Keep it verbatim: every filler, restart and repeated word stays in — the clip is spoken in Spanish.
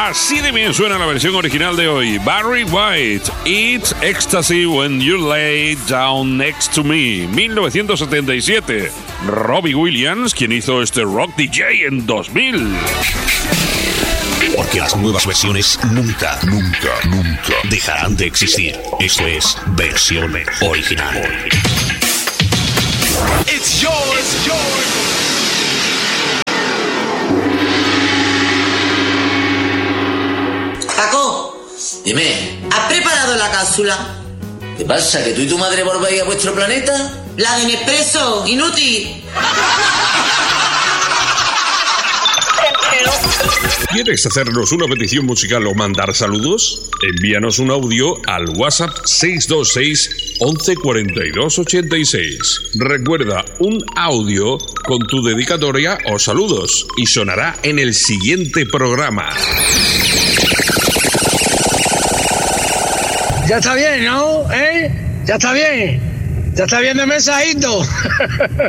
Así de bien suena la versión original de hoy. Barry White, It's Ecstasy When You Lay Down Next to Me, mil novecientos setenta y siete. Robbie Williams, quien hizo este rock D J en dos mil. Porque las nuevas versiones nunca, nunca, nunca dejarán de existir. Esto es versión original. It's yours, it's yours. Paco, Dime, ¿has preparado la cápsula? ¿qué pasa? ¿Que tú y tu madre volváis a vuestro planeta? La de Nespresso, inútil. ¿Quieres hacernos una petición musical o mandar saludos? Envíanos un audio al WhatsApp seis dos seis, once cuarenta y dos ochenta y seis. Recuerda, un audio con tu dedicatoria o saludos y sonará en el siguiente programa. Ya está bien, ¿no? ¿Eh? Ya está bien. Ya está bien de mensajito.